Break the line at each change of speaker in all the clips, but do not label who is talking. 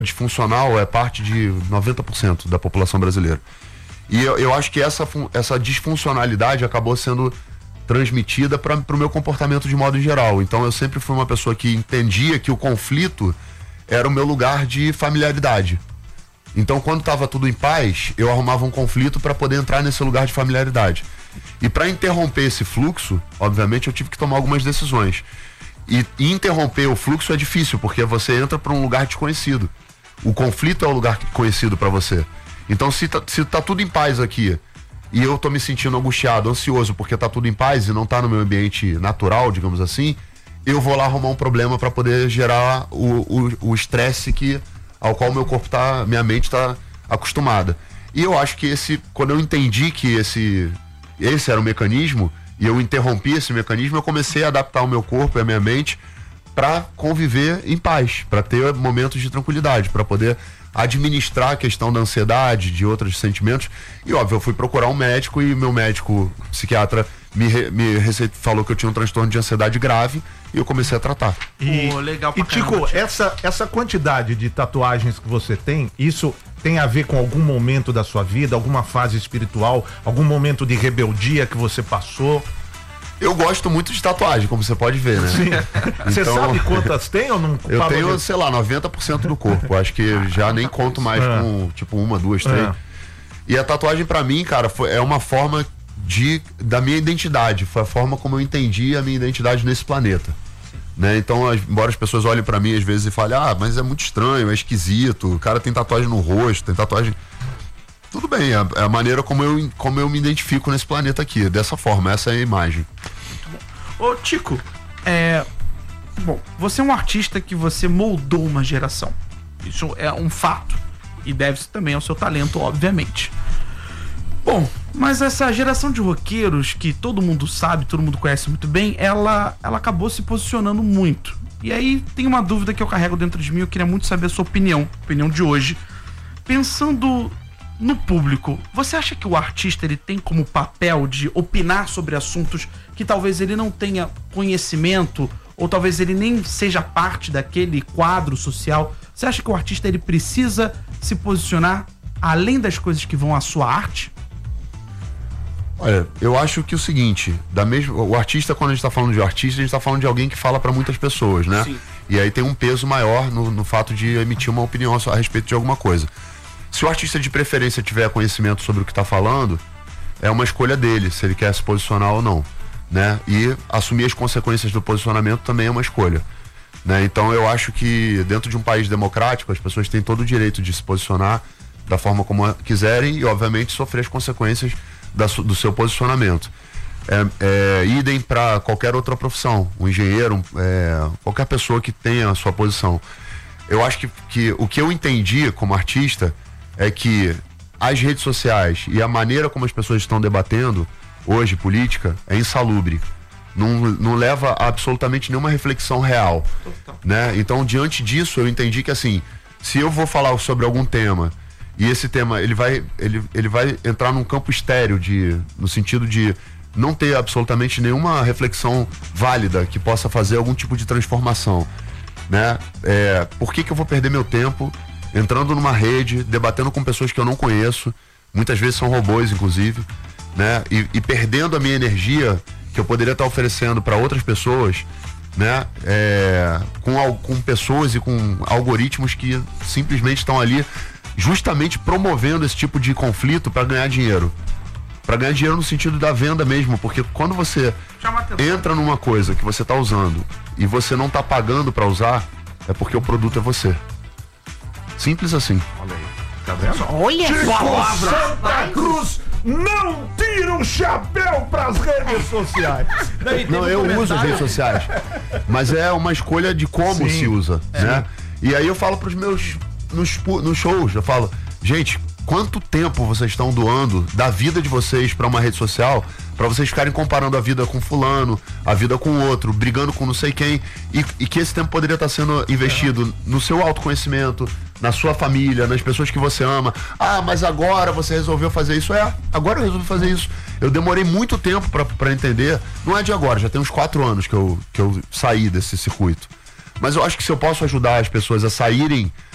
disfuncional é parte de 90% da população brasileira. E eu acho que essa disfuncionalidade acabou sendo transmitida para o meu comportamento de modo geral. Então eu sempre fui uma pessoa que entendia que o conflito era o meu lugar de familiaridade. Então quando estava tudo em paz, eu arrumava um conflito para poder entrar nesse lugar de familiaridade. E para interromper esse fluxo, obviamente eu tive que tomar algumas decisões. E interromper o fluxo é difícil, porque você entra para um lugar desconhecido. O conflito é o lugar conhecido para você. Então se tá tudo em paz aqui e eu tô me sentindo angustiado, ansioso porque tá tudo em paz e não tá no meu ambiente natural, digamos assim, eu vou lá arrumar um problema para poder gerar o estresse ao qual meu corpo minha mente tá acostumada. E eu acho que quando eu entendi que esse era o mecanismo e eu interrompi esse mecanismo, eu comecei a adaptar o meu corpo e a minha mente para conviver em paz, para ter momentos de tranquilidade, para poder administrar a questão da ansiedade, de outros sentimentos. E óbvio, eu fui procurar um médico e meu médico psiquiatra me falou que eu tinha um transtorno de ansiedade grave e eu comecei a tratar.
Legal pra caramba, Tico, essa quantidade de tatuagens que você tem, isso tem a ver com algum momento da sua vida, alguma fase espiritual, algum momento de rebeldia que você passou?
Eu gosto muito de tatuagem, como você pode ver, né?
Sim. Você sabe quantas tem ou não?
Eu tenho, sei lá, 90% do corpo. Acho que já nem conto mais com, tipo, 1, 2, 3. E a tatuagem pra mim, cara, é uma forma da minha identidade. Foi a forma como eu entendi a minha identidade nesse planeta. Né? Então, embora as pessoas olhem pra mim às vezes e falem, mas é muito estranho, é esquisito, o cara tem tatuagem no rosto, tem tatuagem... Tudo bem, é a maneira como eu me identifico nesse planeta aqui, dessa forma, essa é a imagem.
Ô Tico, bom, você é um artista que você moldou uma geração, isso é um fato, e deve-se também ao seu talento, obviamente. Bom, mas essa geração de roqueiros que todo mundo sabe, todo mundo conhece muito bem, ela acabou se posicionando muito. E aí tem uma dúvida que eu carrego dentro de mim, eu queria muito saber a sua opinião de hoje. Pensando no público, você acha que o artista ele tem como papel de opinar sobre assuntos que talvez ele não tenha conhecimento ou talvez ele nem seja parte daquele quadro social? Você acha que o artista ele precisa se posicionar além das coisas que vão à sua arte?
Olha, eu acho que o seguinte, o artista, quando a gente tá falando de artista, a gente tá falando de alguém que fala para muitas pessoas, né? Sim. E aí tem um peso maior no fato de emitir uma opinião a respeito de alguma coisa. Se o artista de preferência tiver conhecimento sobre o que está falando, é uma escolha dele, se ele quer se posicionar ou não, né? E assumir as consequências do posicionamento também é uma escolha, né? Então eu acho que dentro de um país democrático, as pessoas têm todo o direito de se posicionar da forma como quiserem e, obviamente, sofrer as consequências do seu posicionamento. Idem para qualquer outra profissão, um engenheiro, qualquer pessoa que tenha a sua posição. Eu acho que o que eu entendi como artista é que as redes sociais e a maneira como as pessoas estão debatendo hoje política é insalubre. Não leva a absolutamente nenhuma reflexão real, né? Então, diante disso, eu entendi que, assim, se eu vou falar sobre algum tema e esse tema ele vai entrar num campo estéril no sentido de não ter absolutamente nenhuma reflexão válida que possa fazer algum tipo de transformação, né? Por que eu vou perder meu tempo entrando numa rede, debatendo com pessoas que eu não conheço, muitas vezes são robôs, inclusive, né? E perdendo a minha energia que eu poderia estar oferecendo para outras pessoas, né? Com pessoas e com algoritmos que simplesmente estão ali justamente promovendo esse tipo de conflito para ganhar dinheiro. Para ganhar dinheiro no sentido da venda mesmo, porque quando você entra numa coisa que você está usando e você não está pagando para usar, é porque o produto é você. Simples assim.
Olha aí, tá vendo?
Olha
Tico Santa Cruz não tira o chapéu pras redes sociais.
Não, eu uso as redes sociais, mas é uma escolha de como se usa, né? E aí eu falo pros meus nos shows, eu falo, gente, quanto tempo vocês estão doando da vida de vocês para uma rede social, para vocês ficarem comparando a vida com fulano, a vida com outro, brigando com não sei quem, e que esse tempo poderia estar sendo investido no seu autoconhecimento, na sua família, nas pessoas que você ama. Mas agora você resolveu fazer isso. Agora eu resolvi fazer isso. Eu demorei muito tempo para entender, não é de agora, já tem uns 4 anos que eu saí desse circuito. Mas eu acho que se eu posso ajudar as pessoas a saírem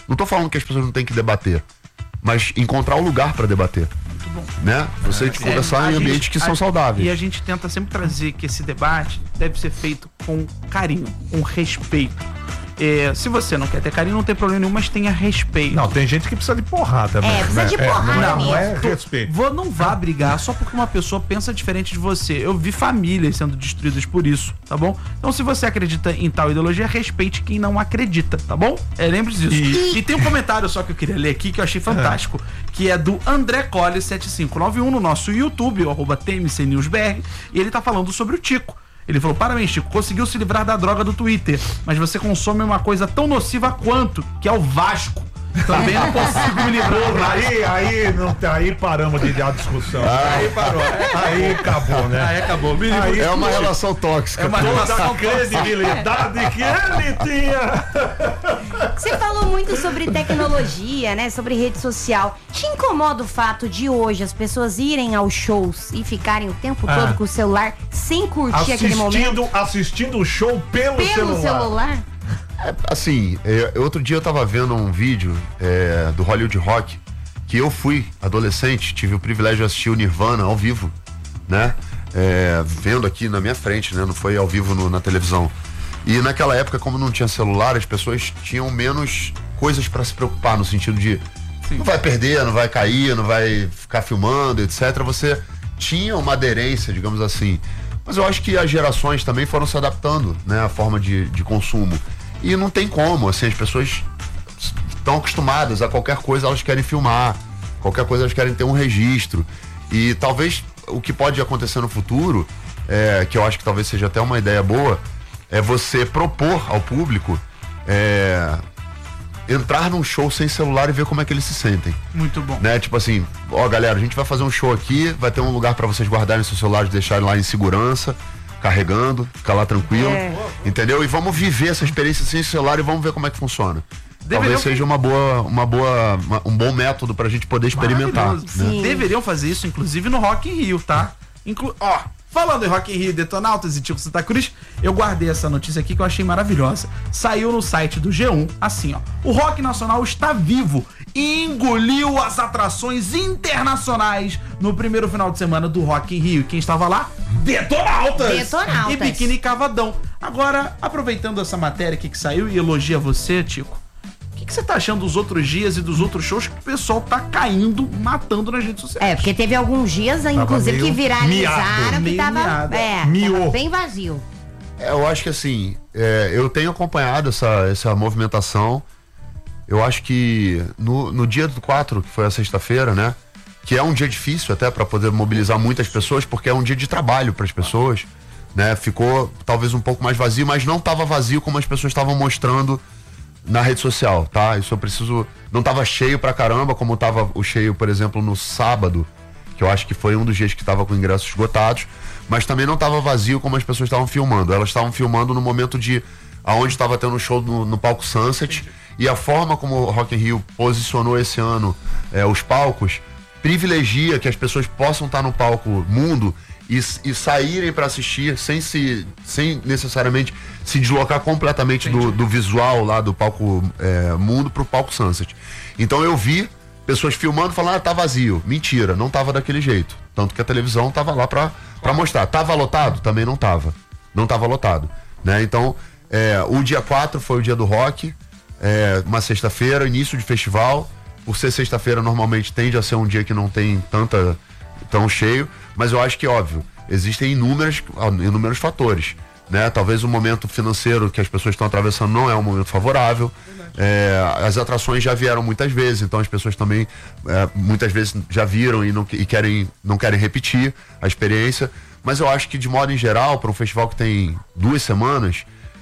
Não tô falando que as pessoas não têm que debater, mas encontrar o lugar para debater. Muito bom. Né? Você conversar em ambientes que são saudáveis.
E a gente tenta sempre trazer que esse debate deve ser feito com carinho, com respeito. Se você não quer ter carinho, não tem problema nenhum, mas tenha respeito.
Não, tem gente que precisa de porrada mesmo.
Precisa de porrada.
Não é respeito.
Não vá brigar só porque uma pessoa pensa diferente de você. Eu vi famílias sendo destruídas por isso, tá bom? Então, se você acredita em tal ideologia, respeite quem não acredita, tá bom? Lembre-se disso. E tem um comentário só que eu queria ler aqui, que eu achei fantástico, que é do André Colle 7591 no nosso YouTube, @TMCNewsBR, e ele tá falando sobre o Tico. Ele falou: parabéns, Chico, conseguiu se livrar da droga do Twitter, mas você consome uma coisa tão nociva quanto, que é o Vasco. Também não consigo me livrar.
Aí paramos de dar discussão.
Aí parou.
Aí acabou, né?
Aí acabou.
É uma relação tóxica.
É uma relação
credibilidade que ele tinha.
Você falou muito sobre tecnologia, né? Sobre rede social. Te incomoda o fato de hoje as pessoas irem aos shows e ficarem o tempo todo com o celular sem curtir aquele momento?
Assistindo o show pelo celular.
Assim, outro dia eu tava vendo um vídeo do Hollywood Rock, que eu fui adolescente, tive o privilégio de assistir o Nirvana ao vivo, né? Vendo aqui na minha frente, né? Não foi ao vivo na televisão. E naquela época, como não tinha celular, as pessoas tinham menos coisas para se preocupar, no sentido de não vai perder, não vai cair, não vai ficar filmando, etc. Você tinha uma aderência, digamos assim. Mas eu acho que as gerações também foram se adaptando, né? A forma de consumo. E não tem como, assim, as pessoas estão acostumadas a qualquer coisa, elas querem filmar, qualquer coisa elas querem ter um registro. E talvez o que pode acontecer no futuro, que eu acho que talvez seja até uma ideia boa, é você propor ao público entrar num show sem celular e ver como é que eles se sentem.
Muito bom.
Né? Tipo assim, galera, a gente vai fazer um show aqui, vai ter um lugar para vocês guardarem seus celulares, deixarem lá em segurança, carregando, ficar lá tranquilo, entendeu? E vamos viver essa experiência sem celular e vamos ver como é que funciona. Talvez seja um bom método pra gente poder experimentar. Né?
Deveriam fazer isso, inclusive, no Rock in Rio, tá? Falando em Rock in Rio, Detonautas e Tico Santa Cruz, eu guardei essa notícia aqui que eu achei maravilhosa. Saiu no site do G1, assim, ó. O rock nacional está vivo e engoliu as atrações internacionais no primeiro final de semana do Rock in Rio. Quem estava lá? Detonautas! E Biquíni Cavadão. Agora, aproveitando essa matéria aqui que saiu e elogia você, Tico, o que você tá achando dos outros dias e dos outros shows que o pessoal tá caindo, matando nas redes sociais?
Porque teve alguns dias, inclusive, que viralizaram, que tava bem vazio.
Eu acho que assim, eu tenho acompanhado essa movimentação. Eu acho que no dia do 4, que foi a sexta-feira, né? Que é um dia difícil até para poder mobilizar muitas pessoas, porque é um dia de trabalho para as pessoas, né? Ficou talvez um pouco mais vazio, mas não estava vazio como as pessoas estavam mostrando na rede social, tá? Isso eu preciso... Não tava cheio pra caramba, como tava o cheio, por exemplo, no sábado, que eu acho que foi um dos dias que tava com ingressos esgotados, mas também não tava vazio como as pessoas estavam filmando. Elas estavam filmando no momento aonde estava tendo um show no palco Sunset, e a forma como o Rock in Rio posicionou esse ano os palcos privilegia que as pessoas possam estar no palco mundo e saírem para assistir sem necessariamente se deslocar completamente do visual lá do palco mundo pro palco Sunset. Então eu vi pessoas filmando falando, tá vazio. Mentira, não tava daquele jeito. Tanto que a televisão tava lá pra mostrar. Tava lotado? Também não tava. Não tava lotado, né? Então, o dia 4 foi o dia do rock, uma sexta-feira, início de festival. Por ser sexta-feira, normalmente tende a ser um dia que não tem tão cheio, mas eu acho que, óbvio, existem inúmeros fatores, né? Talvez o momento financeiro que as pessoas estão atravessando não é um momento favorável. As atrações já vieram muitas vezes, então as pessoas também muitas vezes já viram e não querem repetir a experiência, mas eu acho que, de modo em geral, para um festival que tem 2 semanas,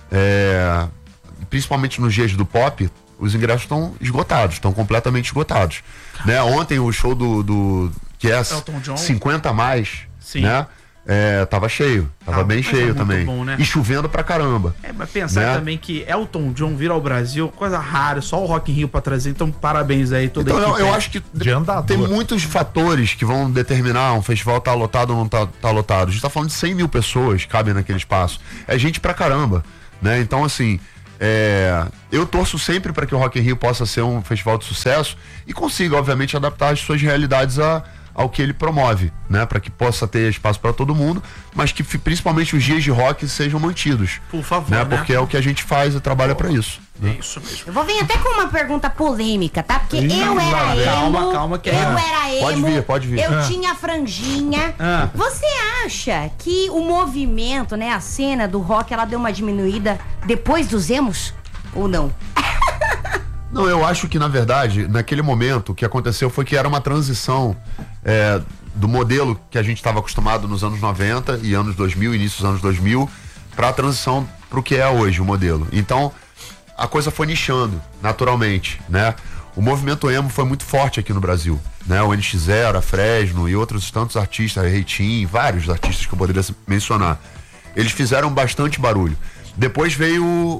principalmente nos dias do pop, os ingressos estão esgotados, estão completamente esgotados, né? Ontem o show do que é 50 a mais, sim, né? Tava cheio, tava bem cheio também.
Bom, né?
E chovendo pra caramba.
Mas pensar também que Elton John vir ao Brasil, coisa rara, só o Rock in Rio pra trazer, então parabéns aí toda a equipe.
Eu acho que tem muitos fatores que vão determinar um festival tá lotado ou não tá lotado. A gente tá falando de 100 mil pessoas que cabem naquele espaço. É gente pra caramba, né? Então, assim, Eu torço sempre para que o Rock in Rio possa ser um festival de sucesso e consiga, obviamente, adaptar as suas realidades ao que ele promove, né? Para que possa ter espaço para todo mundo, mas que principalmente os dias de rock sejam mantidos.
Por favor,
né? Porque é o que a gente faz e trabalha para isso.
É isso mesmo.
Eu vou vir até com uma pergunta polêmica, tá? Porque eu era emo.
Calma, que
eu era emo.
Pode vir.
Eu tinha franjinha. Você acha que o movimento, né, a cena do rock, ela deu uma diminuída depois dos emos? Ou não?
Não, eu acho que, na verdade, naquele momento, o que aconteceu foi que era uma transição do modelo que a gente estava acostumado nos anos 90 e anos 2000, início dos anos 2000, para a transição para o que é hoje o modelo. Então, a coisa foi nichando, naturalmente, né? O movimento emo foi muito forte aqui no Brasil, né? O NX0, a Fresno e outros tantos artistas, a Reitinho, vários artistas que eu poderia mencionar. Eles fizeram bastante barulho. Depois veio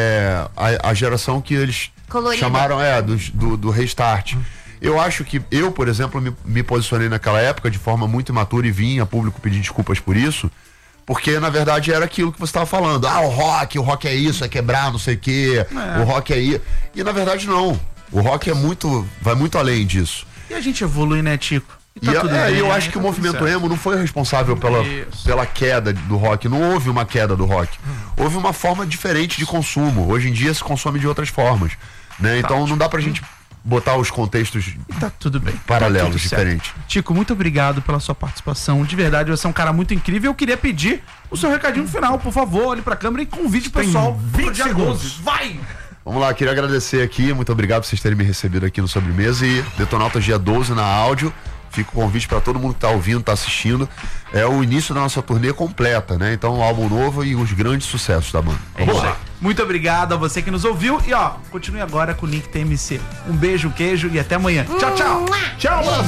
a geração que eles
colorida.
Chamaram do Restart. Eu acho que eu, por exemplo, me posicionei naquela época de forma muito imatura e vim a público pedir desculpas por isso, porque na verdade era aquilo que você estava falando. O rock é isso, é quebrar, não sei o quê, o rock é isso. E na verdade não. O rock vai muito além disso.
E a gente evolui, né, Tico?
Eu acho que o movimento emo não foi responsável pela queda do rock. Não houve uma queda do rock. Houve uma forma diferente de consumo. Hoje em dia se consome de outras formas, né? Então não dá pra gente botar os contextos
tudo bem.
Paralelos, diferentes.
Tico, muito obrigado pela sua participação. De verdade, você é um cara muito incrível. Eu queria pedir o seu recadinho final, por favor. Olhe pra câmera e convide o pessoal.
20 segundos.
12. Vai!
Vamos lá, queria agradecer aqui. Muito obrigado por vocês terem me recebido aqui no Sobremesa. E Detonautas dia 12 na áudio. Fica o convite para todo mundo que tá ouvindo, tá assistindo. É o início da nossa turnê completa, né? Então, um álbum novo e os grandes sucessos da banda.
Vamos lá. Muito obrigado a você que nos ouviu. E continue agora com o Link TMC. Um beijo, queijo e até amanhã. Tchau, tchau.
Tchau,